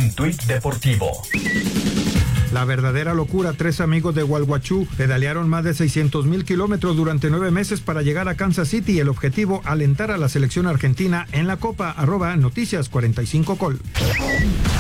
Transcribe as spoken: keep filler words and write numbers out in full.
un tuit deportivo. La verdadera locura, tres amigos de Gualguachú pedalearon más de seiscientos mil kilómetros durante nueve meses para llegar a Kansas City. El objetivo, alentar a la selección argentina en la Copa. Arroba Noticias cuarenta y cinco Col.